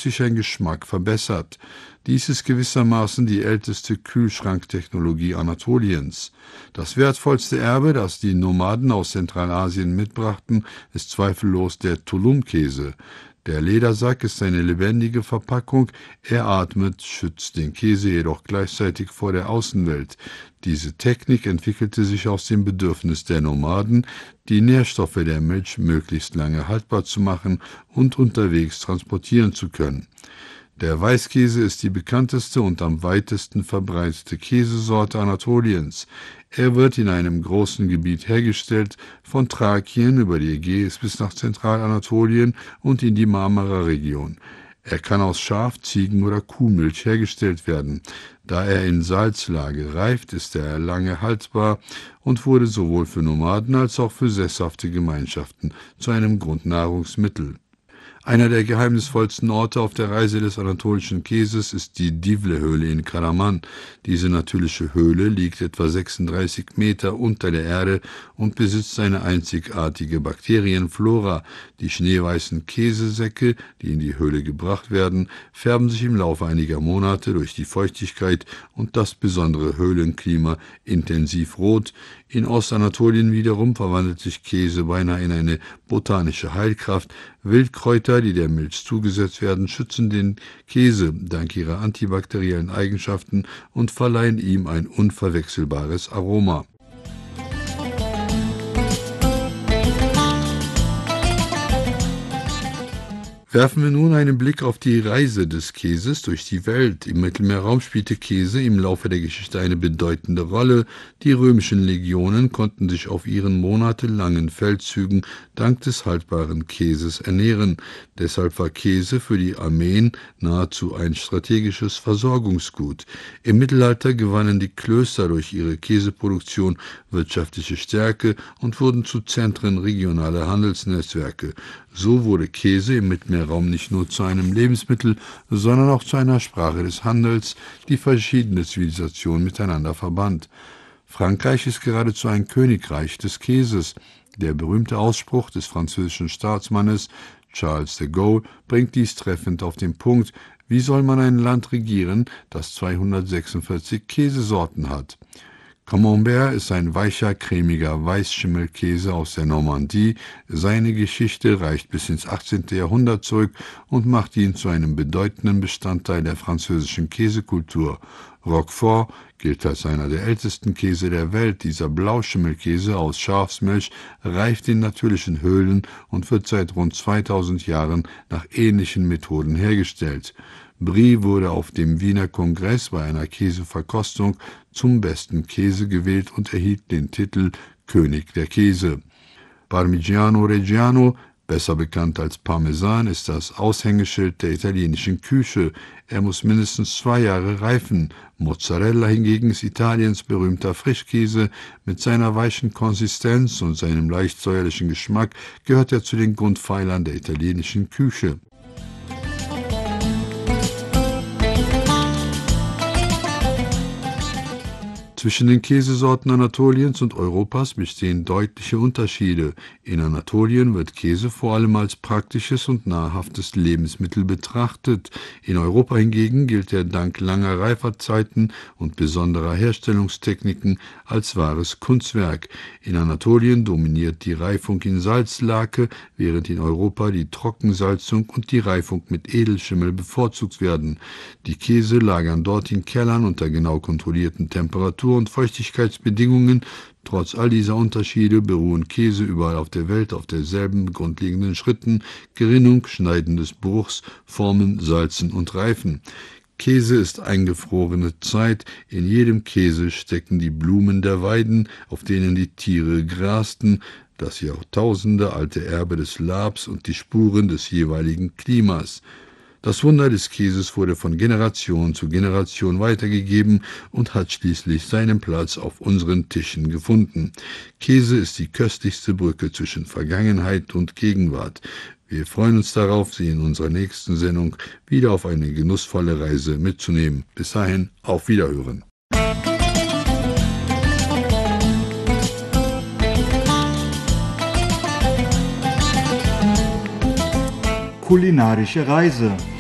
sich ein Geschmack verbessert. Dies ist gewissermaßen die älteste Kühlschranktechnologie Anatoliens. Das wertvollste Erbe, das die Nomaden aus Zentralasien mitbrachten, ist zweifellos der Tulum-Käse. Der Ledersack ist eine lebendige Verpackung, er atmet, schützt den Käse jedoch gleichzeitig vor der Außenwelt. Diese Technik entwickelte sich aus dem Bedürfnis der Nomaden, die Nährstoffe der Milch möglichst lange haltbar zu machen und unterwegs transportieren zu können. Der Weißkäse ist die bekannteste und am weitesten verbreitete Käsesorte Anatoliens. Er wird in einem großen Gebiet hergestellt, von Thrakien über die Ägäis bis nach Zentralanatolien und in die Marmara-Region. Er kann aus Schaf-, Ziegen- oder Kuhmilch hergestellt werden. Da er in Salzlage reift, ist er lange haltbar und wurde sowohl für Nomaden als auch für sesshafte Gemeinschaften zu einem Grundnahrungsmittel. Einer der geheimnisvollsten Orte auf der Reise des anatolischen Käses ist die Divle-Höhle in Karaman. Diese natürliche Höhle liegt etwa 36 Meter unter der Erde und besitzt eine einzigartige Bakterienflora. Die schneeweißen Käsesäcke, die in die Höhle gebracht werden, färben sich im Laufe einiger Monate durch die Feuchtigkeit und das besondere Höhlenklima intensiv rot. In Ostanatolien wiederum verwandelt sich Käse beinahe in eine botanische Heilkraft. Wildkräuter, die der Milch zugesetzt werden, schützen den Käse dank ihrer antibakteriellen Eigenschaften und verleihen ihm ein unverwechselbares Aroma. Werfen wir nun einen Blick auf die Reise des Käses durch die Welt. Im Mittelmeerraum spielte Käse im Laufe der Geschichte eine bedeutende Rolle. Die römischen Legionen konnten sich auf ihren monatelangen Feldzügen dank des haltbaren Käses ernähren. Deshalb war Käse für die Armeen nahezu ein strategisches Versorgungsgut. Im Mittelalter gewannen die Klöster durch ihre Käseproduktion wirtschaftliche Stärke und wurden zu Zentren regionaler Handelsnetzwerke. So wurde Käse im Mittelmeerraum nicht nur zu einem Lebensmittel, sondern auch zu einer Sprache des Handels, die verschiedene Zivilisationen miteinander verband. Frankreich ist geradezu ein Königreich des Käses. Der berühmte Ausspruch des französischen Staatsmannes Charles de Gaulle bringt dies treffend auf den Punkt: Wie soll man ein Land regieren, das 246 Käsesorten hat? Camembert ist ein weicher, cremiger Weißschimmelkäse aus der Normandie. Seine Geschichte reicht bis ins 18. Jahrhundert zurück und macht ihn zu einem bedeutenden Bestandteil der französischen Käsekultur. Roquefort gilt als einer der ältesten Käse der Welt. Dieser Blauschimmelkäse aus Schafsmilch reift in natürlichen Höhlen und wird seit rund 2000 Jahren nach ähnlichen Methoden hergestellt. Brie wurde auf dem Wiener Kongress bei einer Käseverkostung zum besten Käse gewählt und erhielt den Titel König der Käse. Parmigiano Reggiano, besser bekannt als Parmesan, ist das Aushängeschild der italienischen Küche. Er muss mindestens 2 Jahre reifen. Mozzarella hingegen ist Italiens berühmter Frischkäse. Mit seiner weichen Konsistenz und seinem leicht säuerlichen Geschmack gehört er zu den Grundpfeilern der italienischen Küche. Zwischen den Käsesorten Anatoliens und Europas bestehen deutliche Unterschiede. In Anatolien wird Käse vor allem als praktisches und nahrhaftes Lebensmittel betrachtet. In Europa hingegen gilt er dank langer Reiferzeiten und besonderer Herstellungstechniken als wahres Kunstwerk. In Anatolien dominiert die Reifung in Salzlake, während in Europa die Trockensalzung und die Reifung mit Edelschimmel bevorzugt werden. Die Käse lagern dort in Kellern unter genau kontrollierten Temperaturen und Feuchtigkeitsbedingungen. Trotz all dieser Unterschiede beruhen Käse überall auf der Welt auf derselben grundlegenden Schritten: Gerinnung, Schneiden des Bruchs, Formen, Salzen und Reifen. Käse ist eingefrorene Zeit. In jedem Käse stecken die Blumen der Weiden, auf denen die Tiere grasten, das jahrtausendealte Erbe des Labs und die Spuren des jeweiligen Klimas. Das Wunder des Käses wurde von Generation zu Generation weitergegeben und hat schließlich seinen Platz auf unseren Tischen gefunden. Käse ist die köstlichste Brücke zwischen Vergangenheit und Gegenwart. Wir freuen uns darauf, Sie in unserer nächsten Sendung wieder auf eine genussvolle Reise mitzunehmen. Bis dahin, auf Wiederhören. Kulinarische Reise.